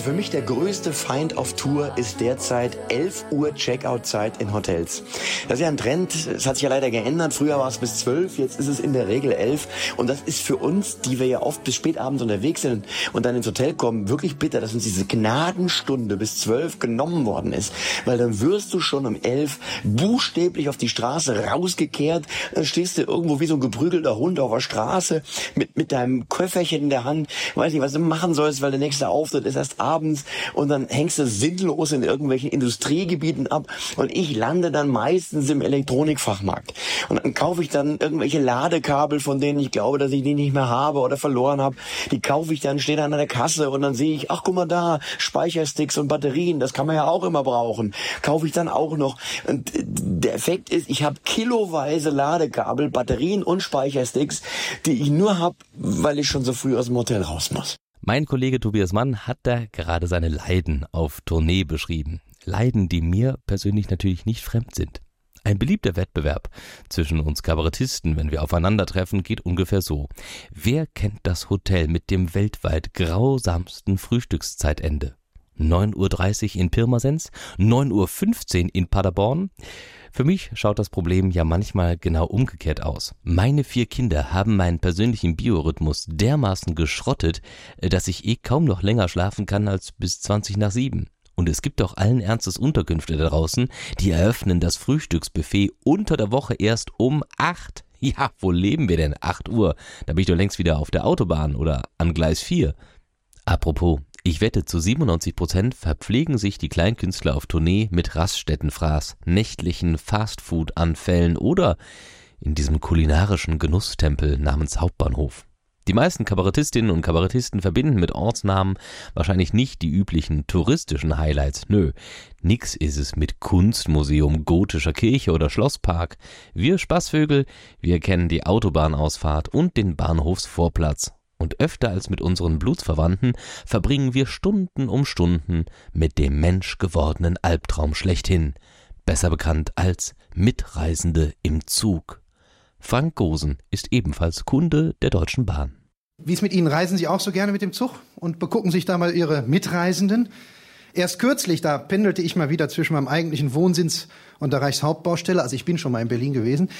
Also für mich der größte Feind auf Tour ist derzeit 11 Uhr Checkout-Zeit in Hotels. Das ist ja ein Trend, es hat sich ja leider geändert. Früher war es bis 12, jetzt ist es in der Regel 11. Und das ist für uns, die wir ja oft bis spät abends unterwegs sind und dann ins Hotel kommen, wirklich bitter, dass uns diese Gnadenstunde bis 12 genommen worden ist. Weil dann wirst du schon um 11 buchstäblich auf die Straße rausgekehrt, dann stehst du irgendwo wie so ein geprügelter Hund auf der Straße mit deinem Köfferchen in der Hand, weiß nicht, was du machen sollst, weil der nächste Auftritt ist erst abends und dann hängst du sinnlos in irgendwelchen Industriegebieten ab und ich lande dann meistens im Elektronikfachmarkt und dann kaufe ich dann irgendwelche Ladekabel, von denen ich glaube, dass ich die nicht mehr habe oder verloren habe. Die kaufe ich dann, stehe dann an der Kasse und dann sehe ich, ach guck mal da, Speichersticks und Batterien, das kann man ja auch immer brauchen. Kaufe ich dann auch noch. Und der Effekt ist, ich habe kiloweise Ladekabel, Batterien und Speichersticks, die ich nur habe, weil ich schon so früh aus dem Hotel raus muss. Mein Kollege Tobias Mann hat da gerade seine Leiden auf Tournee beschrieben. Leiden, die mir persönlich natürlich nicht fremd sind. Ein beliebter Wettbewerb zwischen uns Kabarettisten, wenn wir aufeinandertreffen, geht ungefähr so. Wer kennt das Hotel mit dem weltweit grausamsten Frühstückszeitende? 9:30 Uhr in Pirmasens, 9:15 Uhr in Paderborn. Für mich schaut das Problem ja manchmal genau umgekehrt aus. Meine 4 Kinder haben meinen persönlichen Biorhythmus dermaßen geschrottet, dass ich kaum noch länger schlafen kann als bis 7:20. Und es gibt auch allen Ernstes Unterkünfte da draußen, die eröffnen das Frühstücksbuffet unter der Woche erst um 8. Ja, wo leben wir denn? 8 Uhr. Da bin ich doch längst wieder auf der Autobahn oder an Gleis 4. Apropos, ich wette, zu 97% verpflegen sich die Kleinkünstler auf Tournee mit Raststättenfraß, nächtlichen Fastfood-Anfällen oder in diesem kulinarischen Genusstempel namens Hauptbahnhof. Die meisten Kabarettistinnen und Kabarettisten verbinden mit Ortsnamen wahrscheinlich nicht die üblichen touristischen Highlights. Nö, nix ist es mit Kunstmuseum, gotischer Kirche oder Schlosspark. Wir Spaßvögel, wir kennen die Autobahnausfahrt und den Bahnhofsvorplatz. Und öfter als mit unseren Blutsverwandten verbringen wir Stunden um Stunden mit dem menschgewordenen Albtraum schlechthin, besser bekannt als Mitreisende im Zug. Frank Gosen ist ebenfalls Kunde der Deutschen Bahn. Wie ist mit Ihnen? Reisen Sie auch so gerne mit dem Zug und begucken sich da mal Ihre Mitreisenden? Erst kürzlich, da pendelte ich mal wieder zwischen meinem eigentlichen Wohnsitz und der Reichshauptbaustelle, also ich bin schon mal in Berlin gewesen,